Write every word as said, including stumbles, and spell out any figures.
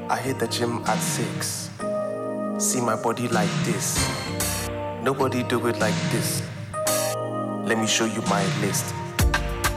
I hit the gym at six. See my body like this. Nobody do it like this. Let me show you my list.